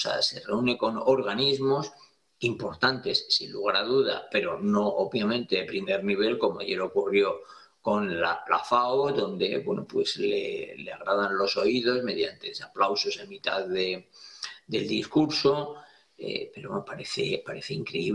sea, se reúne con organismos importantes, sin lugar a duda, pero no obviamente de primer nivel, como ayer ocurrió con la FAO, donde bueno, pues le agradan los oídos mediante aplausos en mitad del discurso, pero me parece increíble.